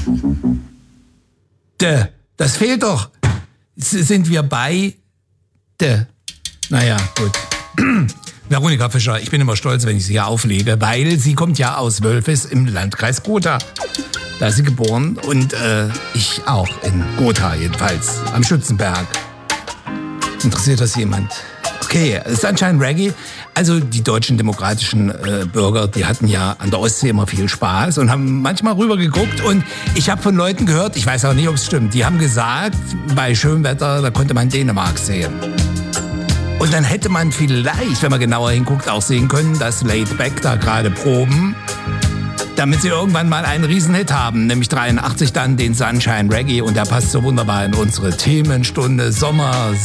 Das fehlt doch. Sind wir bei Naja, gut. Veronika Fischer, ich bin immer stolz, wenn ich sie hier auflege, weil sie kommt ja aus Wölfis im Landkreis Gotha. Da ist sie geboren und ich auch in Gotha jedenfalls, am Schützenberg. Interessiert das jemand? Okay, es ist anscheinend Reggae. Also die deutschen demokratischen Bürger, die hatten ja an der Ostsee immer viel Spaß und haben manchmal rübergeguckt. Und ich habe von Leuten gehört, ich weiß auch nicht, ob es stimmt, die haben gesagt, bei schönem Wetter, da konnte man Dänemark sehen. Und dann hätte man vielleicht, wenn man genauer hinguckt, auch sehen können, dass Laid Back da gerade proben, damit sie irgendwann mal einen Riesenhit haben, nämlich 83 dann den Sunshine Reggae. Und der passt so wunderbar in unsere Themenstunde Sommer